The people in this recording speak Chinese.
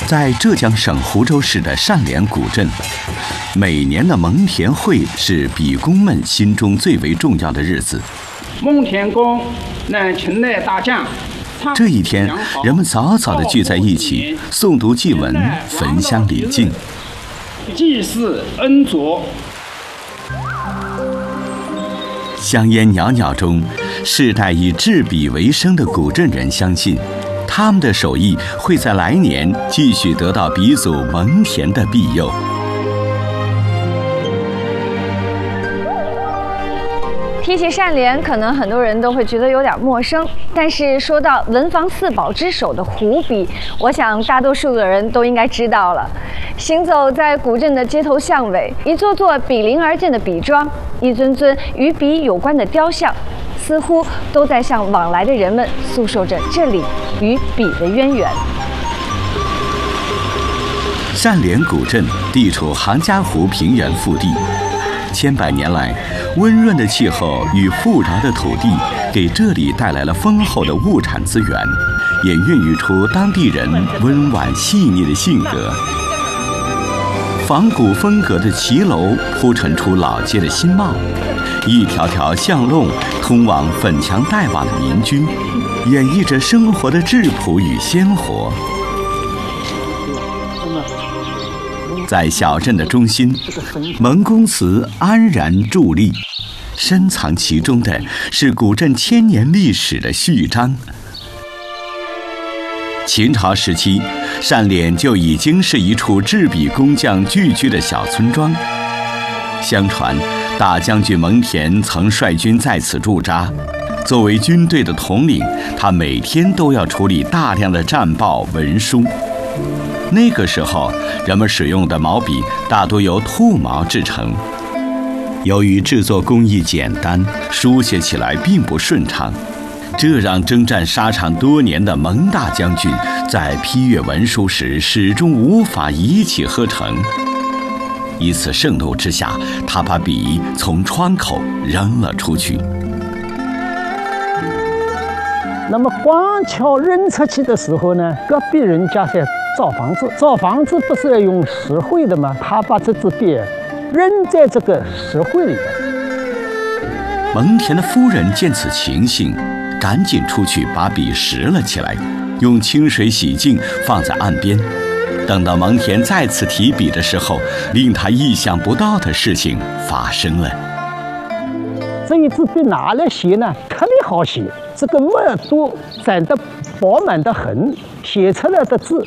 在浙江省湖州市的单连古镇，每年的蒙田会是笔工们心中最为重要的日子。 蒙田公乃秦代大将。 这一天，人们早早地聚在一起，诵读祭文，焚香礼敬， 祭祀恩佐。 香烟袅袅中，世代以制笔为生的古镇人相信，他们的手艺会在来年继续得到鼻祖蒙田的庇佑。 提起单连，可能很多人都会觉得有点陌生，但是说到文房四宝之首的湖笔，我想大多数的人都应该知道了。行走在古镇的街头巷尾，一座座比邻而建的笔庄，一尊尊与笔有关的雕像，似乎都在向往来的人们诉说着这里与笔的渊源。 单连古镇地处杭嘉湖平原腹地，千百年来，温润的气候与富饶的土地给这里带来了丰厚的物产资源，也孕育出当地人温婉细腻的性格。仿古风格的骑楼铺陈出老街的新貌，一条条巷弄通往粉墙黛瓦的民居，演绎着生活的质朴与鲜活。在小镇的中心，蒙公祠安然伫立，深藏其中的是古镇千年历史的序章。秦朝时期，单连就已经是一处制笔工匠聚居的小村庄。相传，大将军蒙恬曾率军在此驻扎。作为军队的统领，他每天都要处理大量的战报文书。那个时候，人们使用的毛笔大多由兔毛制成。由于制作工艺简单，书写起来并不顺畅，这让征战沙场多年的蒙大将军在批阅文书时始终无法一气呵成。一次盛怒之下，他把笔从窗口扔了出去。 那么光桥扔出去的时候呢，隔壁人家在造房子，造房子不是要用石灰的吗？他把这支笔扔在这个石灰里边。 蒙恬的夫人见此情形，赶紧出去把笔拾了起来，用清水洗净，放在岸边。等到蒙恬再次提笔的时候，令他意想不到的事情发生了。 这一支笔拿来写呢，特别好写，这个墨都沾得饱满得很，写出来的字